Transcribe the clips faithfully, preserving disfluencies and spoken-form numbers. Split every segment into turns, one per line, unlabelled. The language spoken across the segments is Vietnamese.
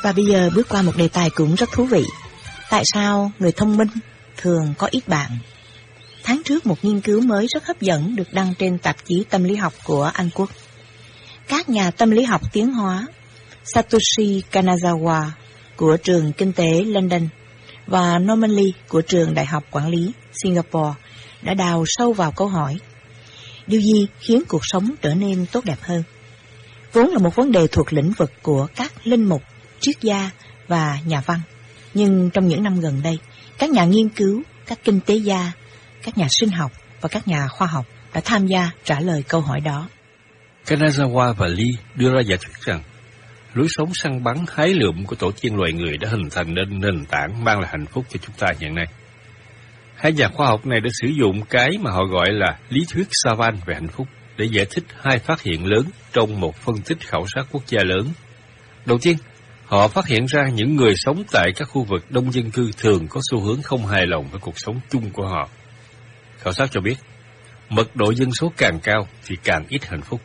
Và bây giờ bước qua một đề tài cũng rất thú vị. Tại sao người thông minh thường có ít bạn? Tháng trước một nghiên cứu mới rất hấp dẫn được đăng trên tạp chí tâm lý học của Anh Quốc. Các nhà tâm lý học tiến hóa Satoshi Kanazawa của trường kinh tế London và Norman Lee của trường Đại học Quản lý Singapore đã đào sâu vào câu hỏi: điều gì khiến cuộc sống trở nên tốt đẹp hơn? Vốn là một vấn đề thuộc lĩnh vực của các linh mục, triết gia và nhà văn. Nhưng trong những năm gần đây, các nhà nghiên cứu, các kinh tế gia, các nhà sinh học và các nhà khoa học đã tham gia trả lời câu hỏi đó.
Kanazawa và Lee đưa ra giả thuyết rằng lối sống săn bắn hái lượm của tổ tiên loài người đã hình thành nên nền tảng mang lại hạnh phúc cho chúng ta hiện nay. Hai nhà khoa học này đã sử dụng cái mà họ gọi là lý thuyết Savan về hạnh phúc để giải thích hai phát hiện lớn trong một phân tích khảo sát quốc gia lớn. Đầu tiên, họ phát hiện ra những người sống tại các khu vực đông dân cư thường có xu hướng không hài lòng với cuộc sống chung của họ. Khảo sát cho biết, mật độ dân số càng cao thì càng ít hạnh phúc.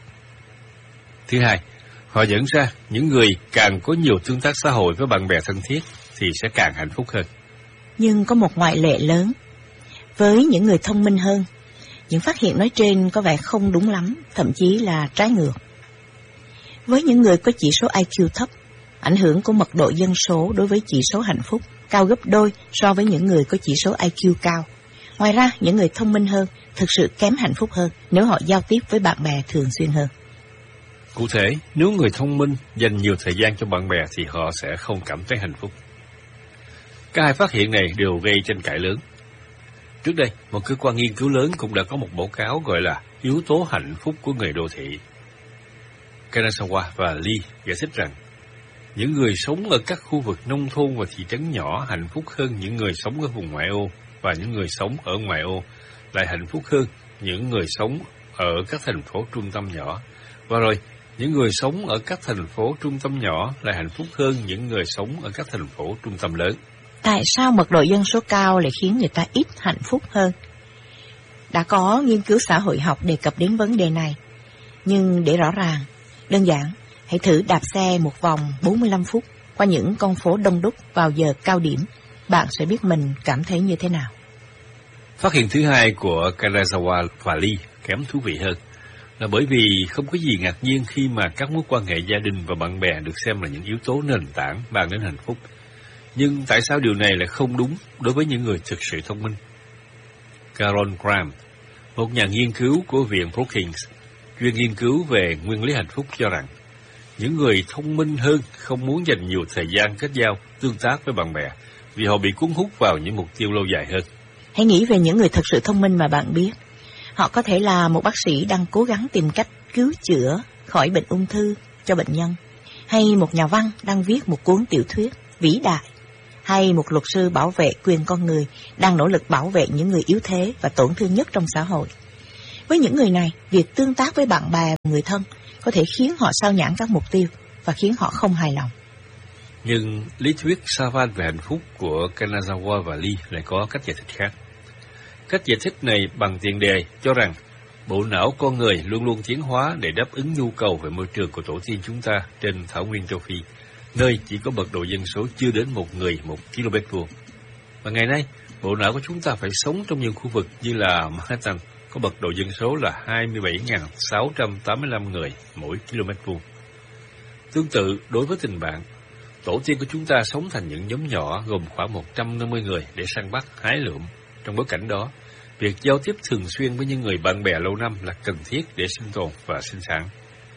Thứ hai, họ nhận ra những người càng có nhiều tương tác xã hội với bạn bè thân thiết thì sẽ càng hạnh phúc hơn.
Nhưng có một ngoại lệ lớn. Với những người thông minh hơn, những phát hiện nói trên có vẻ không đúng lắm, thậm chí là trái ngược. Với những người có chỉ số I Q thấp, ảnh hưởng của mật độ dân số đối với chỉ số hạnh phúc cao gấp đôi so với những người có chỉ số I Q cao. Ngoài ra, những người thông minh hơn thực sự kém hạnh phúc hơn nếu họ giao tiếp với bạn bè thường xuyên hơn.
Cụ thể, nếu người thông minh dành nhiều thời gian cho bạn bè thì họ sẽ không cảm thấy hạnh phúc. Cả hai phát hiện này đều gây tranh cãi lớn. Trước đây, một cơ quan nghiên cứu lớn cũng đã có một báo cáo gọi là yếu tố hạnh phúc của người đô thị. Kanazawa và Lee giải thích rằng những người sống ở các khu vực nông thôn và thị trấn nhỏ hạnh phúc hơn những người sống ở vùng ngoại ô, và những người sống ở ngoại ô lại hạnh phúc hơn những người sống ở các thành phố trung tâm nhỏ. Và rồi, những người sống ở các thành phố trung tâm nhỏ lại hạnh phúc hơn những người sống ở các thành phố trung tâm lớn.
Tại sao mật độ dân số cao lại khiến người ta ít hạnh phúc hơn? Đã có nghiên cứu xã hội học đề cập đến vấn đề này. Nhưng để rõ ràng, đơn giản, hãy thử đạp xe một vòng bốn mươi lăm phút qua những con phố đông đúc vào giờ cao điểm. Bạn sẽ biết mình cảm thấy như thế nào.
Phát hiện thứ hai của Kanazawa và Lee kém thú vị hơn là bởi vì không có gì ngạc nhiên khi mà các mối quan hệ gia đình và bạn bè được xem là những yếu tố nền tảng mang đến hạnh phúc. Nhưng tại sao điều này lại không đúng đối với những người thực sự thông minh? Carol Graham, một nhà nghiên cứu của Viện Brookings, chuyên nghiên cứu về nguyên lý hạnh phúc cho rằng những người thông minh hơn không muốn dành nhiều thời gian kết giao, tương tác với bạn bè vì họ bị cuốn hút vào những mục tiêu lâu dài hơn.
Hãy nghĩ về những người thật sự thông minh mà bạn biết. Họ có thể là một bác sĩ đang cố gắng tìm cách cứu chữa khỏi bệnh ung thư cho bệnh nhân, hay một nhà văn đang viết một cuốn tiểu thuyết vĩ đại, hay một luật sư bảo vệ quyền con người đang nỗ lực bảo vệ những người yếu thế và tổn thương nhất trong xã hội. Với những người này, việc tương tác với bạn bè và người thân có thể khiến họ sao nhãng các mục tiêu và khiến họ không hài lòng.
Nhưng lý thuyết Savan về hạnh phúc của Kanazawa và Lee lại có cách giải thích khác. Cách giải thích này bằng tiền đề cho rằng bộ não con người luôn luôn tiến hóa để đáp ứng nhu cầu về môi trường của tổ tiên chúng ta trên thảo nguyên châu Phi, nơi chỉ có mật độ dân số chưa đến một người một km vuông. Và ngày nay, bộ não của chúng ta phải sống trong những khu vực như là Manhattan, có mật độ dân số là hai mươi bảy nghìn sáu trăm tám mươi lăm người mỗi km vuông. Tương tự, đối với tình bạn, tổ tiên của chúng ta sống thành những nhóm nhỏ gồm khoảng một trăm năm mươi người để săn bắt, hái lượm. Trong bối cảnh đó, việc giao tiếp thường xuyên với những người bạn bè lâu năm là cần thiết để sinh tồn và sinh sản.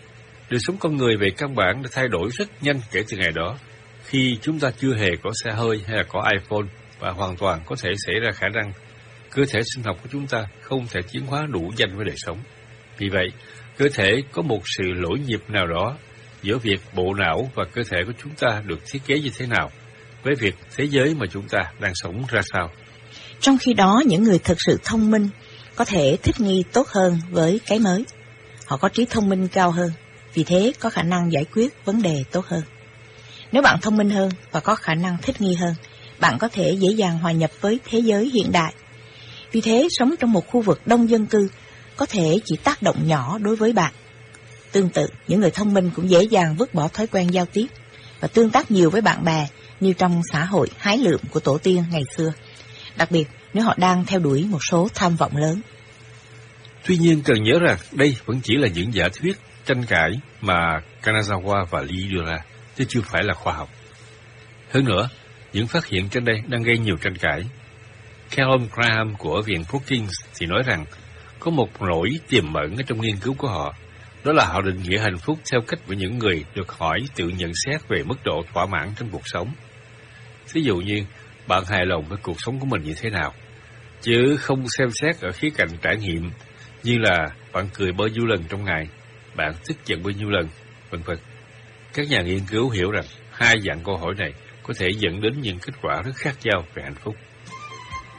Đời sống con người về căn bản đã thay đổi rất nhanh kể từ ngày đó, khi chúng ta chưa hề có xe hơi hay là có iPhone và hoàn toàn có thể xảy ra khả năng cơ thể sinh học của chúng ta không thể tiến hóa đủ nhanh với đời sống. Vì vậy, cơ thể có một sự lỗi nhịp nào đó giữa việc bộ não và cơ thể của chúng ta được thiết kế như thế nào với việc thế giới mà chúng ta đang sống ra sao.
Trong khi đó, những người thực sự thông minh có thể thích nghi tốt hơn với cái mới. Họ có trí thông minh cao hơn, vì thế có khả năng giải quyết vấn đề tốt hơn. Nếu bạn thông minh hơn và có khả năng thích nghi hơn, bạn có thể dễ dàng hòa nhập với thế giới hiện đại. Vì thế, sống trong một khu vực đông dân cư có thể chỉ tác động nhỏ đối với bạn. Tương tự, những người thông minh cũng dễ dàng vứt bỏ thói quen giao tiếp, và tương tác nhiều với bạn bè như trong xã hội hái lượm của tổ tiên ngày xưa, đặc biệt nếu họ đang theo đuổi một số tham vọng lớn.
Tuy nhiên cần nhớ rằng đây vẫn chỉ là những giả thuyết, tranh cãi mà Kanazawa và Lee đưa ra, chứ chưa phải là khoa học. Hơn nữa, những phát hiện trên đây đang gây nhiều tranh cãi. Callum Graham của Viện Brookings thì nói rằng có một lỗi tiềm ẩn ở trong nghiên cứu của họ, đó là họ định nghĩa hạnh phúc theo cách của những người được hỏi tự nhận xét về mức độ thỏa mãn trong cuộc sống. Ví dụ như, bạn hài lòng với cuộc sống của mình như thế nào, chứ không xem xét ở khía cạnh trải nghiệm, như là bạn cười bao nhiêu lần trong ngày, bạn tức giận bao nhiêu lần, vân vân. Các nhà nghiên cứu hiểu rằng hai dạng câu hỏi này có thể dẫn đến những kết quả rất khác nhau về hạnh phúc.